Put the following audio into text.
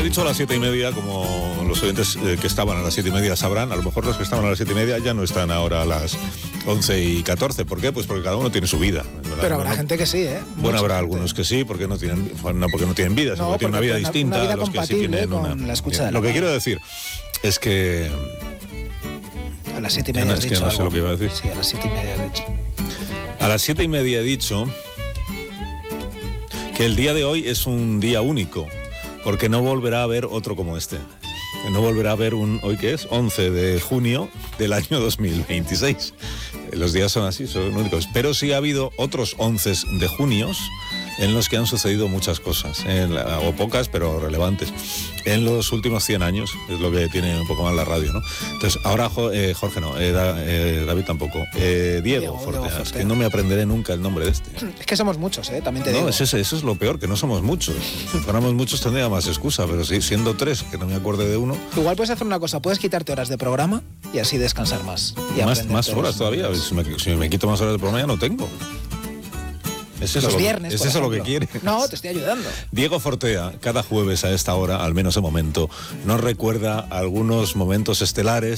dicho a las 7:30, como los oyentes que estaban a las 7:30 sabrán, a lo mejor los que estaban a las 7:30 ya no están ahora a las 11:14. ¿Por qué? Pues porque cada uno tiene su vida, ¿verdad? Pero habrá gente que sí, ¿eh? Bueno, habrá algunos que sí, porque no tienen vida, sino que tienen una vida distinta a los que sí tienen una. La escucha de Lo que quiero decir es que... A las 7:30 has es dicho que no sé algo. lo que iba a decir. Sí, a las 7:30 has dicho. A las 7:30 he dicho que el día de hoy es un día único, porque no volverá a haber otro como este. No volverá a haber ¿hoy qué es? 11 de junio del año 2026. Los días son así, son únicos. Pero sí ha habido otros 11 de junios en los que han sucedido muchas cosas, o pocas, pero relevantes, en los últimos 100 años, es lo que tiene un poco más la radio, ¿no? Entonces, ahora Jorge no, David tampoco, Diego Forteas, que no me aprenderé nunca el nombre de este. Es que somos muchos, también te digo. No, eso es lo peor, que no somos muchos. Si fuéramos muchos tendría más excusa, pero sí, siendo 3, que no me acuerde de uno. Igual puedes hacer una cosa, puedes quitarte horas de programa y así descansar más. Y más horas todavía, si me quito más horas de programa ya no tengo. ¿Es eso, los viernes, ¿es eso lo que quiere? No, te estoy ayudando. Diego Fortea, cada jueves a esta hora, al menos de momento, nos recuerda algunos momentos estelares